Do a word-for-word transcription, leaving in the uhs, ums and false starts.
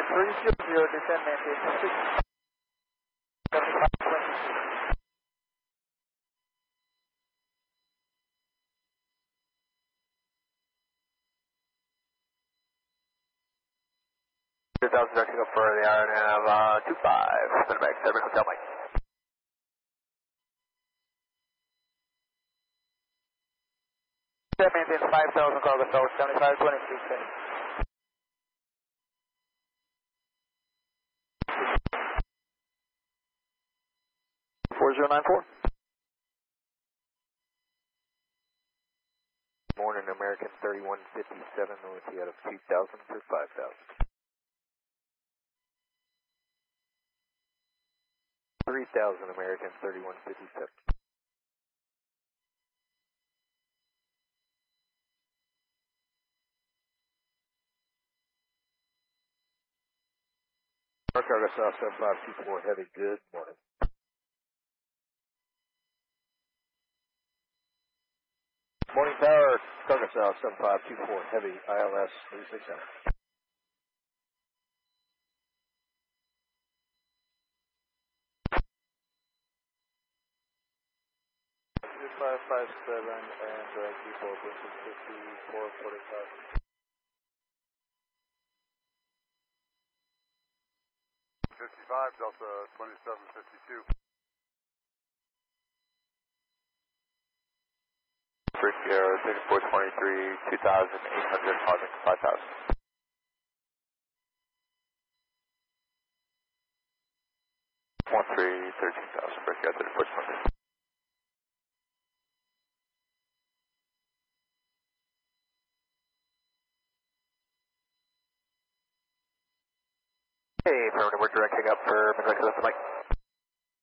three zero zero, descend maintain six seventy-five twenty-two. two thousand directing up for the hour and a half, uh, two five, send back, seven Hotel Mike. Descend maintain five thousand, cargo tower seventy-five twenty-two, sir. four zero nine four. Morning, American thirty-one fifty-seven, north out of two thousand for five thousand. three thousand, American thirty-one fifty-seven. Park Cargo South seven five two four, heavy, good morning. Morning Tower, Cargo South seven five two four, heavy, I L S three six seven. five five seven and direct people, this is fifty-four forty-five. fifty-five, Delta twenty-seven fifty-two. First Sierra, thirty-four twenty-three, two thousand eight hundred, causing five thousand. one three, thirteen thousand, First Sierra, thirty-four twenty-three. Hey, Permanent, we're directing up for Midwest